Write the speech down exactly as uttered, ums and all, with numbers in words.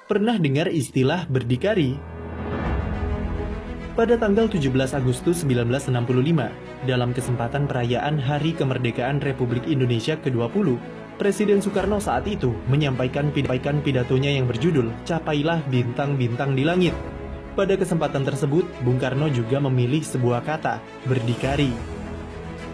Pernah dengar istilah berdikari? Pada tanggal tujuh belas Agustus seribu sembilan ratus enam puluh lima, dalam kesempatan perayaan Hari Kemerdekaan Republik Indonesia ke dua puluh, Presiden Soekarno saat itu menyampaikan pidatonya yang berjudul "Capailah Bintang-Bintang di Langit". Pada kesempatan tersebut, Bung Karno juga memilih sebuah kata, berdikari.